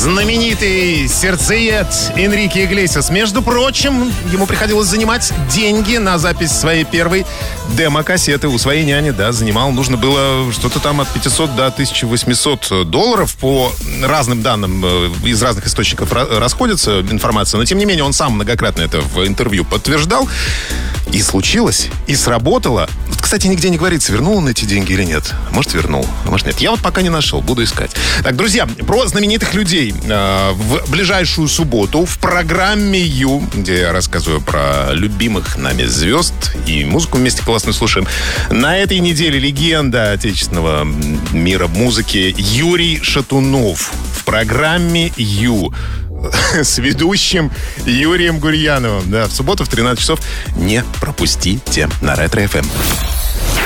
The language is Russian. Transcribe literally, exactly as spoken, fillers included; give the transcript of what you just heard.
Знаменитый сердцеед Энрике Иглесиас. Между прочим, ему приходилось занимать деньги на запись своей первой демо-кассеты у своей няни. Да, занимал. Нужно было что-то там от пятисот до тысячи восьмисот долларов. По разным данным, из разных источников расходится информация. Но, тем не менее, он сам многократно это в интервью подтверждал. И случилось, и сработало. Вот, кстати, нигде не говорится, вернул он эти деньги или нет. Может, вернул, а может, нет. Я вот пока не нашел, буду искать. Так, друзья, про знаменитых людей. В ближайшую субботу в программе Ю, где я рассказываю про любимых нами звезд и музыку вместе классно слушаем. На этой неделе легенда отечественного мира музыки Юрий Шатунов в программе Ю с ведущим Юрием Гурьяновым. Да, в субботу в тринадцать часов не пропустите на Ретро эф эм.